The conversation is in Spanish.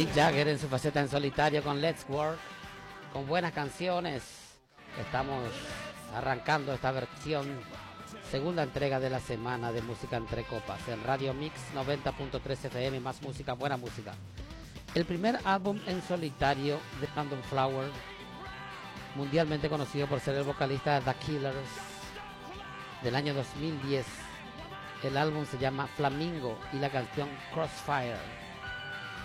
Mick Jagger en su faceta en solitario con Let's Work, con buenas canciones. Estamos arrancando esta versión, segunda entrega de la semana de Música Entre Copas en Radio Mix 90.3 FM, más música, buena música. El primer álbum en solitario de Brandon Flowers, mundialmente conocido por ser el vocalista de The Killers, del año 2010. El álbum se llama Flamingo y la canción Crossfire.